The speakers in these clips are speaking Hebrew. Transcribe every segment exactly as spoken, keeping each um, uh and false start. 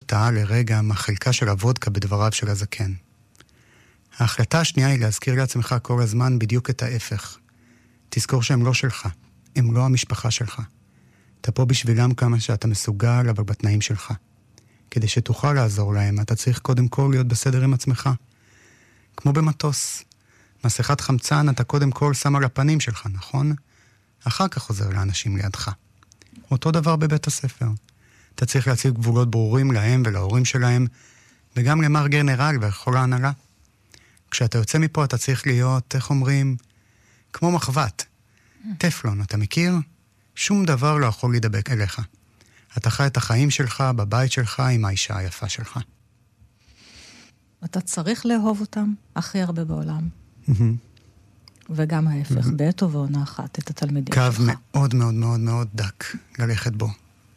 הפתעה לרגע מהחלקה של הוודקה בדבריו של הזקן. ההחלטה השנייה היא להזכיר לעצמך כל הזמן בדיוק את ההפך. תזכור שהם לא שלך, הם לא המשפחה שלך. אתה פה בשבילם כמה שאתה מסוגל, אבל בתנאים שלך. כדי שתוכל לעזור להם, אתה צריך קודם כל להיות בסדר עם עצמך. כמו במטוס. מסכת חמצן אתה קודם כל שם על הפנים שלך, נכון? אחר כך חוזר לאנשים לידך. אותו דבר בבית הספר. אתה צריך להציב גבולות ברורים להם ולהורים שלהם, וגם למר גנרל ולכל ההנהלה. כשאתה יוצא מפה אתה צריך להיות, איך אומרים, כמו מחבת. טפלון, אתה מכיר? שום דבר לא יכול להידבק אליך. אתה חי את החיים שלך, בבית שלך, עם האישה היפה שלך. אתה צריך לאהוב אותם הכי הרבה בעולם. וגם ההפך, בעת ובעונה אחת, את התלמידים שלך. קו מאוד מאוד מאוד מאוד דק ללכת בו.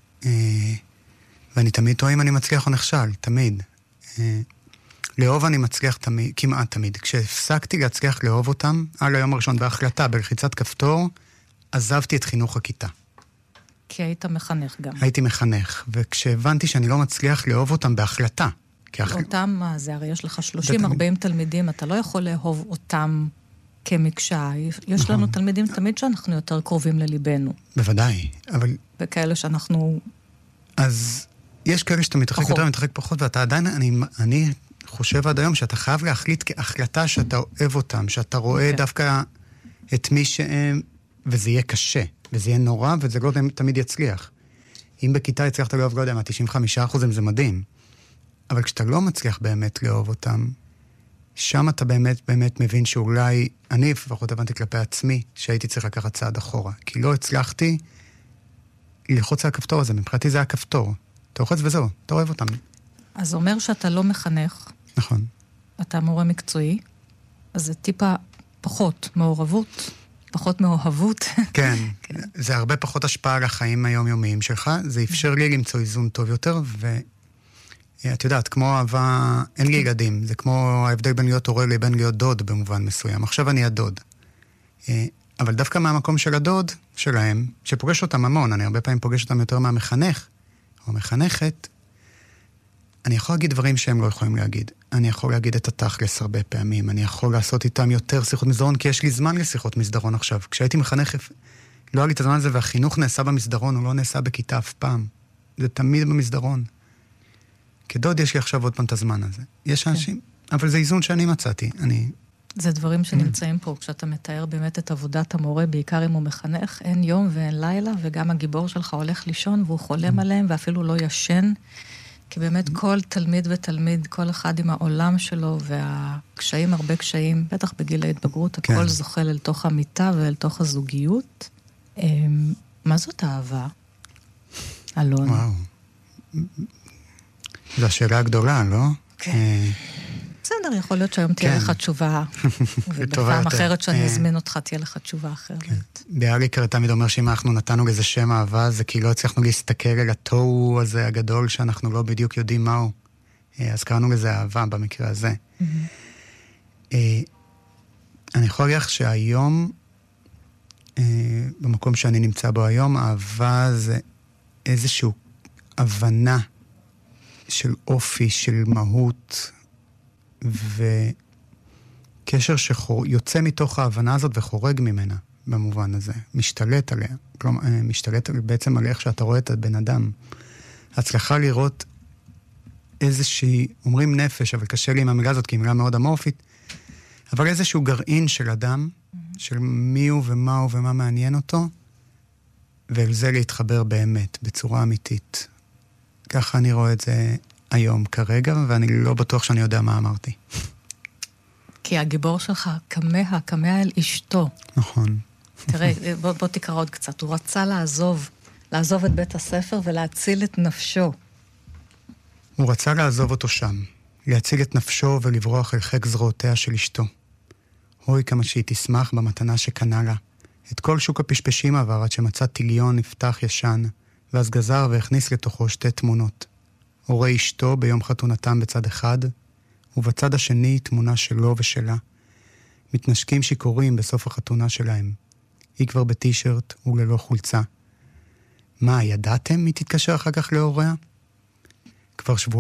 ואני תמיד טועה אם אני מצליח או נכשל, תמיד. לאהוב אני מצליח תמיד, כמעט תמיד. כשהפסקתי להצליח לאהוב אותם, על היום הראשון בהחלטה, בלחיצת כפתור, עזבתי את חינוך הכיתה. כי היית מחנך גם. הייתי מחנך, וכשהבנתי שאני לא מצליח לאהוב אותם בהחלטה. אותם, מה זה? הרי יש לך שלושים ארבעים תלמידים, אתה לא יכול לאהוב אותם כמקשה. יש לנו תלמידים תמיד שאנחנו יותר קרובים לליבנו. בוודאי, אבל... וכאלה שאנחנו... אז יש כאלה שאתה מתרחק יותר, מתרחק פחות, ואתה עדיין, אני, אני חושב עד היום שאתה חייב להחליט כהחלטה שאתה אוהב אותם, שאתה רואה דווקא את מי שהם, וזה יהיה קשה, וזה יהיה נורא, וזה לא תמיד יצליח. אם בכיתה הצליחת לאהוב, לא יודע מה, תשעים וחמישה אחוז זה מדהים. אבל כשאתה לא מצליח באמת לאהוב אותם, שם אתה באמת באמת מבין שאולי, אני לפחות הבנתי כלפי עצמי, שהייתי צריך לקחת צעד אחורה. כי לא הצלחתי ללחוץ על הכפתור הזה. מבחינתי זה הכפתור. אתה לוחץ וזהו, אתה אוהב אותם. אז אומר שאתה לא מחנך. נכון. אתה מורה מקצועי, אז זה טיפה פחות מעורבות, פחות מאוהבות. כן, כן. זה הרבה פחות השפעה על החיים היומיומיים שלך. זה אפשר לי למצוא איזון טוב יותר, ו... את יודעת, כמו אהבה, אין לי ילדים, זה כמו ההבדל בין להיות הורה לבין להיות דוד במובן מסוים. עכשיו אני הדוד. אבל דווקא מהמקום של הדוד שלהם, שפוגש אותם המון, אני הרבה פעמים פוגש אותם יותר מהמחנך, או מחנכת, אני יכול להגיד דברים שהם לא יכולים להגיד. אני יכול להגיד את התכלס הרבה פעמים, אני יכול לעשות איתם יותר שיחות מסדרון, כי יש לי זמן לשיחות מסדרון עכשיו. כשהייתי מחנך, לא היה לי את הזמן הזה, והחינוך נעשה במסדרון, הוא לא נעשה בכיתה אף פעם. זה תמיד במסדרון. כדוד יש לי עכשיו עוד פעם את הזמן הזה. יש אנשים, אבל זה איזון שאני מצאתי. אני... זה דברים שנמצאים פה, כשאתה מתאר באמת את עבודת המורה, בעיקר אם הוא מחנך, אין יום ואין לילה, וגם הגיבור שלך הולך לישון, והוא חולם עליהם, ואפילו לא ישן, כי באמת כל תלמיד ותלמיד, כל אחד עם העולם שלו, והקשיים, הרבה קשיים, בטח בגיל ההתבגרות, הכל זוחל אל תוך המיטה ואל תוך הזוגיות. מה זאת אהבה? אלון. וואו. זו השאלה הגדולה, לא? כן. בסדר, יכול להיות שהיום תהיה לך תשובה, ובפעם אחרת שאני אזמין אותך, תהיה לך תשובה אחרת. ביאליקר תמיד אומר שאם אנחנו נתנו לזה שם אהבה, זה כי לא הצלחנו להסתכל על התוהו הזה הגדול, שאנחנו לא בדיוק יודעים מהו. אז קראנו לזה אהבה במקרה הזה. אני יכול להגיד שהיום, במקום שאני נמצא בו היום, אהבה זה איזושהי הבנה של אופי, של מהות, וקשר שיוצא מתוך ההבנה הזאת וחורג ממנה, במובן הזה. משתלט עליה. כלומר, משתלט בעצם על איך שאתה רואה את הבן אדם. הצלחה לראות איזושהי, אומרים נפש, אבל קשה לי עם המילה הזאת, כי היא מילה מאוד אמורפית, אבל איזשהו גרעין של אדם, של מי הוא ומה הוא ומה מעניין אותו, ואל זה להתחבר באמת, בצורה אמיתית. ככה אני רואה את זה היום כרגע, ואני לא בטוח שאני יודע מה אמרתי. כי הגיבור שלך כמה, כמה אל אשתו. נכון. תראה, בוא, בוא תקרא עוד קצת. הוא רצה לעזוב, לעזוב את בית הספר ולהציל את נפשו. הוא רצה לעזוב אותו שם, להציל את נפשו ולברוח אל חק זרועותיה של אשתו. אוי כמה שהיא תשמח במתנה שקנה לה. את כל שוק הפשפשים עבר עד שמצא טיליון נפתח ישן, ואז גזר והכניס לתוכו שתי תמונות. הורי אשתו ביום חתונתם בצד אחד, ובצד השני תמונה שלו ושלה. מתנשקים שיכורים בסוף החתונה שלהם. היא כבר בטישרט וללא חולצה. מה, ידעתם מי תתקשר אחר כך להוריה? כבר שבוע